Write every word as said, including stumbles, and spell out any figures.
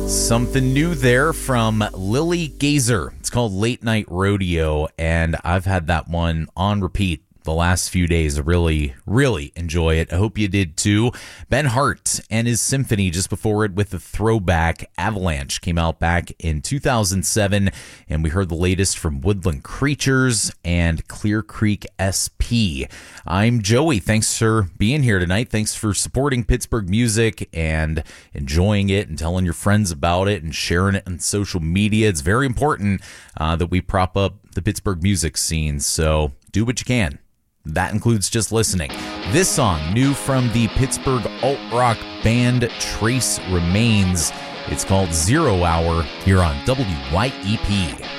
Something new there from Lily Gazer. It's called Late Night Rodeo, and I've had that one on repeat the last few days. I really, really enjoy it. I hope you did too. Ben Hart and his symphony just before it with the throwback Avalanche came out back in two thousand seven, and we heard the latest from Woodland Creatures and Clear Creek S P. I'm Joey. Thanks for being here tonight. Thanks for supporting Pittsburgh music and enjoying it and telling your friends about it and sharing it on social media. It's very important uh, that we prop up the Pittsburgh music scene, so do what you can. That includes just listening. This song, new from the Pittsburgh alt-rock band Trace Remains. It's called Zero Hour here on W Y E P.